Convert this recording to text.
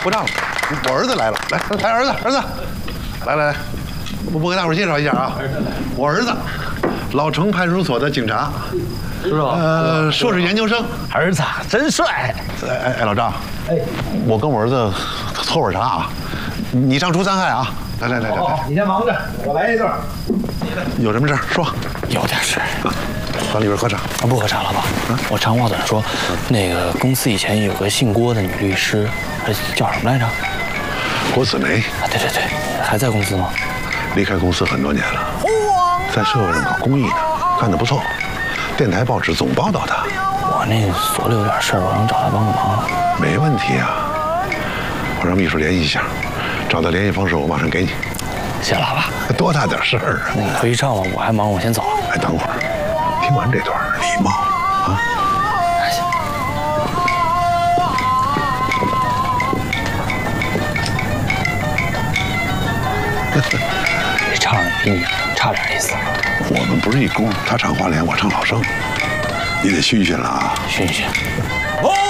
不唱了，我儿子来了，来，儿子，来，我给大伙介绍一下啊，我儿子，老城派出所的警察， 是吧？ 硕士研究生。 儿子真帅。 哎，老张，我跟我儿子喝会儿茶啊，你上除残害啊。来， 你先忙着，我来一顿。 有什么事儿说？ 有点事儿。 咱里边喝茶。 不喝茶了吧？我常话短说，那个公司以前有个姓郭的女律师，叫什么来着？ 郭子梅。 啊，对，还在公司吗？ 离开公司很多年了，在社会上搞公益呢，干得不错。电台、报纸总报道他。 我那所里有点事儿，我想找他帮个忙。 没问题啊，我让秘书联系一下，找到联系方式，我马上给你。 谢了吧？ 多大点事儿啊！ 你回去唱了，我还忙，我先走了。 哎，等会儿，听完这段礼貌啊。 行。这唱的比你差点意思。 我们不是一公，他唱花脸，我唱老生，你得熏熏了啊。 熏熏。 哦。